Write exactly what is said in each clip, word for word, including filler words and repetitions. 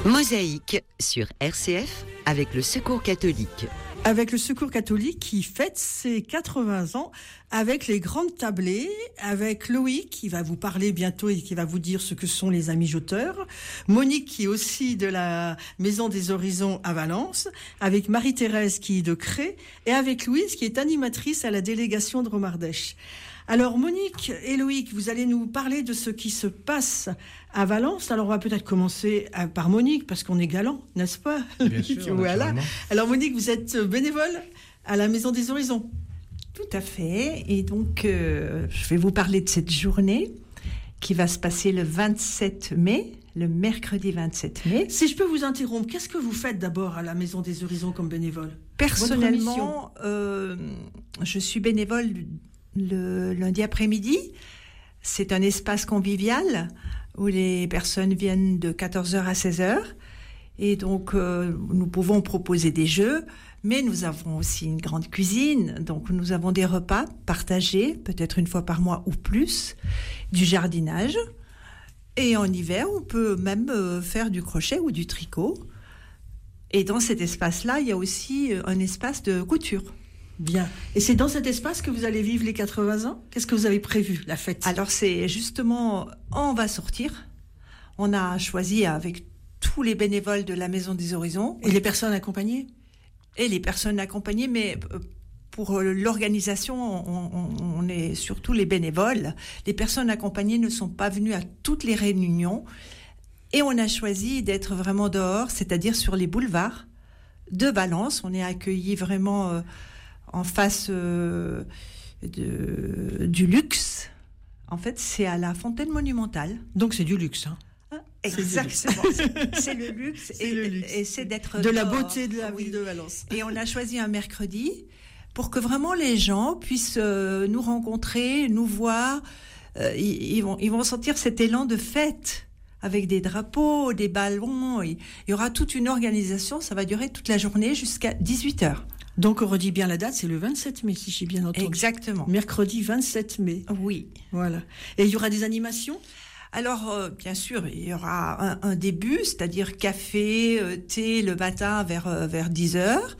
Mosaïque sur R C F avec le Secours catholique. Avec le Secours catholique qui fête ses quatre-vingts ans, avec les grandes tablées, avec Loïc qui va vous parler bientôt et qui va vous dire ce que sont les amis joteurs, Monique qui est aussi de la Maison des Horizons à Valence, avec Marie-Thérèse qui est de Cré et avec Louise qui est animatrice à la délégation de Romardèche. Alors Monique et Loïc, vous allez nous parler de ce qui se passe à Valence. Alors on va peut-être commencer par Monique parce qu'on est galant, n'est-ce pas ? Bien sûr, voilà. Alors Monique, vous êtes bénévole à la Maison des Horizons. Tout à fait. Et donc euh, je vais vous parler de cette journée qui va se passer le vingt-sept mai, le mercredi vingt-sept mai. Si je peux vous interrompre, qu'est-ce que vous faites d'abord à la Maison des Horizons comme bénévole ? Personnellement, euh, je suis bénévole le lundi après-midi. C'est un espace convivial où les personnes viennent de quatorze heures à seize heures. Et donc, euh, nous pouvons proposer des jeux, mais nous avons aussi une grande cuisine. Donc, nous avons des repas partagés, peut-être une fois par mois ou plus, du jardinage. Et en hiver, on peut même euh, faire du crochet ou du tricot. Et dans cet espace-là, il y a aussi un espace de couture. Bien. Et c'est dans cet espace que vous allez vivre les quatre-vingts ans ? Qu'est-ce que vous avez prévu, la fête ? Alors, c'est justement, on va sortir. On a choisi avec tous les bénévoles de la Maison des Horizons. Et les personnes accompagnées ? Et les personnes accompagnées, mais pour l'organisation, on, on, on est surtout les bénévoles. Les personnes accompagnées ne sont pas venues à toutes les réunions. Et on a choisi d'être vraiment dehors, c'est-à-dire sur les boulevards de Valence. On est accueillis vraiment euh, en face euh, de, du luxe. En fait, c'est à la Fontaine Monumentale. Donc c'est du luxe, hein ? Ah, exactement. C'est, c'est le luxe. C'est et, le luxe. Et c'est d'être de dehors. La beauté de la oui. ville de Valence. Et on a choisi un mercredi pour que vraiment les gens puissent euh, nous rencontrer, nous voir. Euh, ils, ils, vont, ils vont sentir cet élan de fête. Avec des drapeaux, des ballons, il y aura toute une organisation, ça va durer toute la journée jusqu'à dix-huit heures. Donc on redit bien la date, c'est le vingt-sept mai, si j'ai bien entendu. Exactement. Mercredi vingt-sept mai. Oui. Voilà. Et il y aura des animations ? Alors, euh, bien sûr, il y aura un, un début, c'est-à-dire café, euh, thé le matin vers, euh, vers dix heures.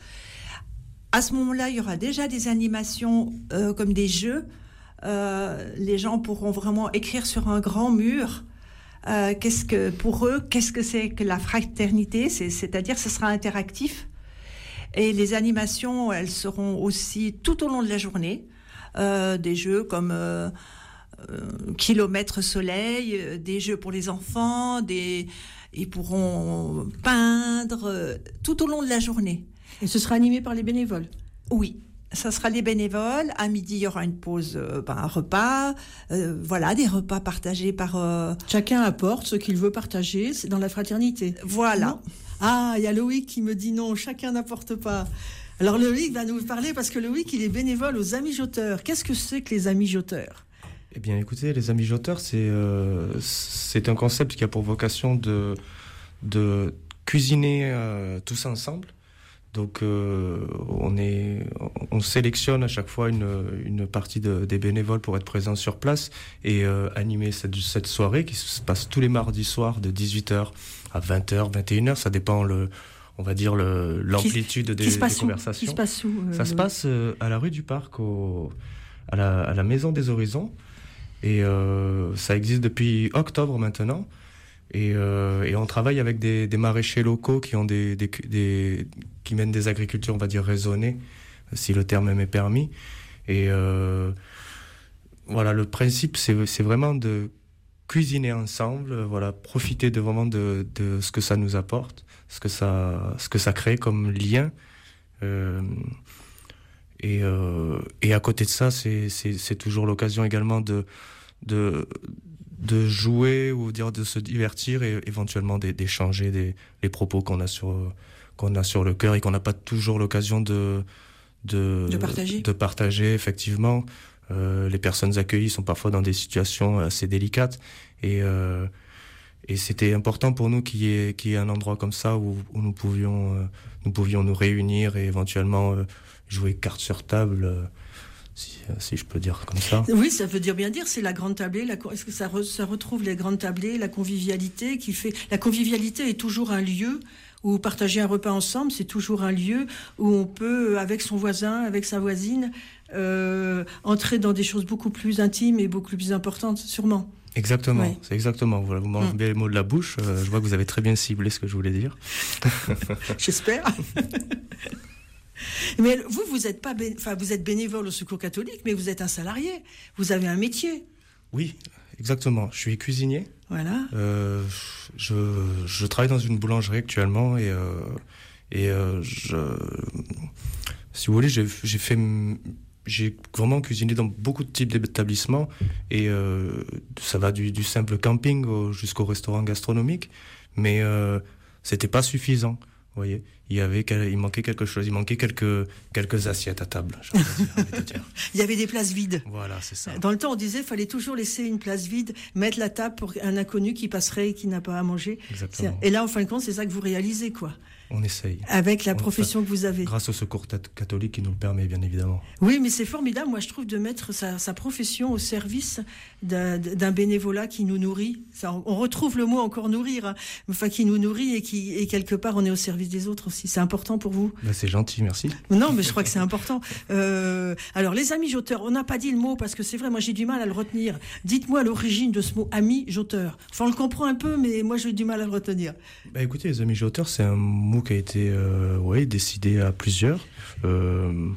À ce moment-là, il y aura déjà des animations euh, comme des jeux. Euh, les gens pourront vraiment écrire sur un grand mur. Euh, qu'est-ce que pour eux, qu'est-ce que c'est que la fraternité ? C'est, c'est-à-dire, ce sera interactif. Et les animations, elles seront aussi tout au long de la journée. Euh, des jeux comme euh, euh, Kilomètre Soleil, euh, des jeux pour les enfants, des ils pourront peindre euh, tout au long de la journée. Et ce sera animé par les bénévoles ? Oui. Ça sera les bénévoles. À midi, il y aura une pause, euh, ben, un repas. Euh, voilà, des repas partagés par... Euh... Chacun apporte ce qu'il veut partager, c'est dans la fraternité. Voilà. Non ? Ah, il y a Loïc qui me dit non, chacun n'apporte pas. Alors Loïc va nous parler parce que Loïc, il est bénévole aux Amis Joteurs. Qu'est-ce que c'est que les Amis Joteurs ? Eh bien, écoutez, les Amis Joteurs, c'est, euh, c'est un concept qui a pour vocation de, de cuisiner euh, tous ensemble. Donc, euh, on est, on sélectionne à chaque fois une, une partie de, des bénévoles pour être présents sur place et euh, animer cette, cette soirée qui se passe tous les mardis soirs de dix-huit heures à vingt heures, vingt et une heures. Ça dépend, le, on va dire, le, l'amplitude qui, des, qui se passe des conversations. Qui se passe où euh, Ça se passe euh, à la rue du Parc, au, à, la, à la Maison des Horizons. Et euh, ça existe depuis octobre maintenant. Et, euh, et on travaille avec des, des maraîchers locaux qui ont des, des, des qui mènent des agricultures, on va dire raisonnées, si le terme m'est permis. Et euh, voilà, le principe, c'est, c'est vraiment de cuisiner ensemble, voilà, profiter de vraiment de, de ce que ça nous apporte, ce que ça, ce que ça crée comme lien. Euh, et, euh, et à côté de ça, c'est, c'est, c'est toujours l'occasion également de, de de jouer ou dire de se divertir et éventuellement d'échanger des les propos qu'on a sur qu'on a sur le cœur et qu'on n'a pas toujours l'occasion de de de partager de partager effectivement. Euh, les personnes accueillies sont parfois dans des situations assez délicates et euh, et c'était important pour nous qu'il y ait qu'il y ait un endroit comme ça où, où nous pouvions euh, nous pouvions nous réunir et éventuellement euh, jouer carte sur table. Euh, si, si je peux dire comme ça. Oui, ça veut dire bien dire, c'est la grande tablée. La, est-ce que ça, re, ça retrouve les grandes tablées, la convivialité qui fait... La convivialité est toujours un lieu où partager un repas ensemble, c'est toujours un lieu où on peut, avec son voisin, avec sa voisine, euh, entrer dans des choses beaucoup plus intimes et beaucoup plus importantes, sûrement. Exactement, ouais. c'est exactement. Voilà, vous m'enlevez mmh. les mots de la bouche. Euh, je vois que vous avez très bien ciblé ce que je voulais dire. J'espère. Mais vous, vous êtes pas, bé... enfin, vous êtes bénévole au Secours catholique, mais vous êtes un salarié. Vous avez un métier. Oui, exactement. Je suis cuisinier. Voilà. Euh, je, je travaille dans une boulangerie actuellement et euh, et euh, je, si vous voulez, j'ai, j'ai fait, j'ai vraiment cuisiné dans beaucoup de types d'établissements et euh, ça va du, du simple camping au, jusqu'au restaurant gastronomique, mais euh, c'était pas suffisant. Vous voyez, il y avait, il manquait quelque chose, il manquait quelques quelques assiettes à table. Dire, dire. Il y avait des places vides. Voilà, c'est ça. Dans le temps, on disait, fallait toujours laisser une place vide, mettre la table pour un inconnu qui passerait et qui n'a pas à manger. Exactement. Et là, en fin de compte, c'est ça que vous réalisez, quoi. On essaye. Avec la on profession fait, que vous avez. Grâce au Secours catholique qui nous le permet, bien évidemment. Oui, mais c'est formidable, moi, je trouve, de mettre sa, sa profession au service d'un, d'un bénévolat qui nous nourrit. Ça, on retrouve le mot encore nourrir, hein, enfin, qui nous nourrit et qui, et quelque part, on est au service des autres aussi. C'est important pour vous? Ben, c'est gentil, merci. Non, mais je crois que c'est important. Euh, alors, les amis joteurs, on n'a pas dit le mot parce que c'est vrai, moi, j'ai du mal à le retenir. Dites-moi l'origine de ce mot ami joteur. Enfin, on le comprend un peu, mais moi, j'ai du mal à le retenir. Ben, écoutez, les amis joteurs, c'est un mot qui a été euh, ouais, décidé à plusieurs. Euh,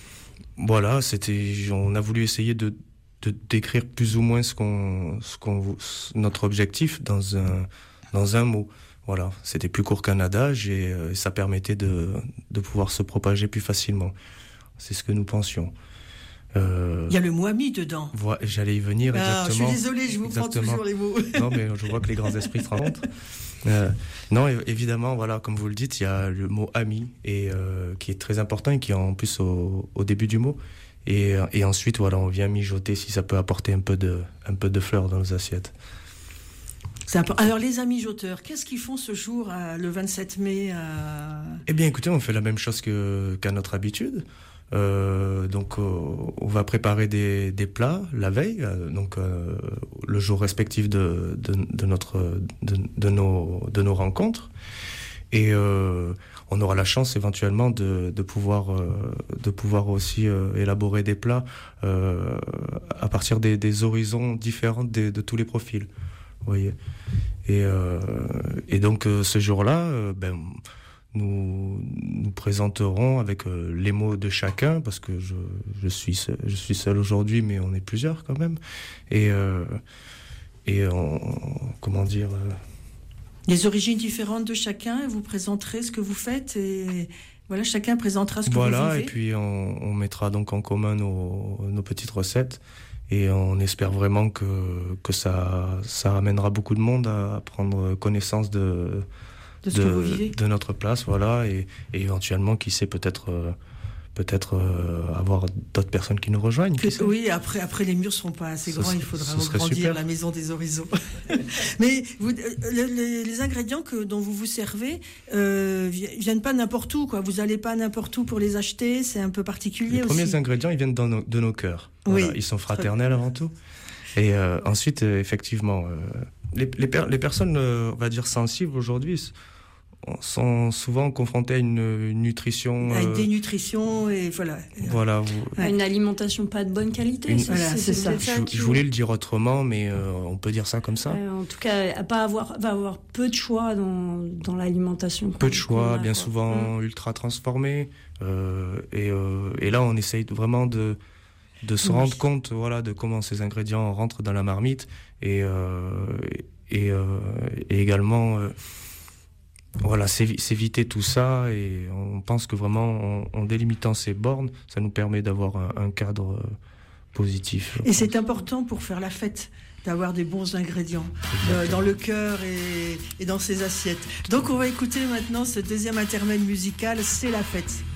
voilà, c'était, on a voulu essayer de, de décrire plus ou moins ce qu'on, ce qu'on, notre objectif dans un, dans un mot. Voilà, c'était plus court qu'un adage et euh, ça permettait de, de pouvoir se propager plus facilement. C'est ce que nous pensions. Euh... Il y a le mot ami dedans. Voilà, j'allais y venir, ah, exactement. Je suis désolée, je vous exactement. prends toujours les mots. Non, mais je vois que les grands esprits se rencontrent. Euh, non, évidemment, voilà, comme vous le dites, il y a le mot ami et euh, qui est très important et qui est en plus au, au début du mot. Et, et ensuite, voilà, on vient mijoter si ça peut apporter un peu de, un peu de fleurs dans nos assiettes. C'est important. Alors, les amis joteurs, qu'est-ce qu'ils font ce jour, euh, le vingt-sept mai euh... Eh bien, écoutez, on fait la même chose que, qu'à notre habitude. Euh, donc, euh, on va préparer des, des plats la veille, euh, donc euh, le jour respectif de, de, de notre, de, de nos, de nos rencontres, et euh, on aura la chance éventuellement de, de pouvoir, euh, de pouvoir aussi euh, élaborer des plats euh, à partir des, des horizons différents de, de tous les profils, vous voyez. Et, euh, et donc euh, ce jour-là, euh, ben Nous nous présenterons avec euh, les mots de chacun parce que je je suis seul, je suis seul aujourd'hui, mais on est plusieurs quand même. Et euh, et on, comment dire euh... les origines différentes de chacun. Vous présenterez ce que vous faites et voilà, chacun présentera ce que voilà, vous vivez. Et puis on, on mettra donc en commun nos nos petites recettes et on espère vraiment que que ça ça amènera beaucoup de monde à prendre connaissance de De, ce de, que vous vivez. de notre place, voilà, et, et éventuellement, qui sait, peut-être, euh, peut-être euh, avoir d'autres personnes qui nous rejoignent. Que, oui, après, après les murs seront pas assez grands, il faudra agrandir la maison des horizons. Mais vous, les, les ingrédients que, dont vous vous servez euh, viennent pas n'importe où, quoi. Vous allez pas n'importe où pour les acheter, c'est un peu particulier les aussi. Les premiers ingrédients, ils viennent dans nos, de nos cœurs. Voilà, oui, ils sont fraternels avant tout. Et euh, ensuite, euh, effectivement, euh, les, les, per- les personnes, euh, on va dire, sensibles aujourd'hui sont souvent confrontées à une, une nutrition... À une euh, dénutrition et voilà. Voilà. Vous... À une alimentation pas de bonne qualité. Une... C'est, voilà, c'est, c'est ça. ça je, je voulais le dire autrement, mais euh, on peut dire ça comme ça. Euh, en tout cas, à pas avoir, va avoir peu de choix dans, dans l'alimentation. Peu de choix, a, bien quoi. souvent mmh. ultra transformés. Euh, et, euh, et là, on essaye vraiment de... de se oui. rendre compte, voilà, de comment ces ingrédients rentrent dans la marmite et euh, et, euh, et également euh, voilà, s'évi- s'éviter tout ça. Et on pense que vraiment, en, en délimitant ces bornes, ça nous permet d'avoir un, un cadre positif. Et c'est important pour faire la fête d'avoir des bons ingrédients euh, dans le cœur et, et dans ses assiettes. Donc on va écouter maintenant ce deuxième intermède musical, c'est la fête.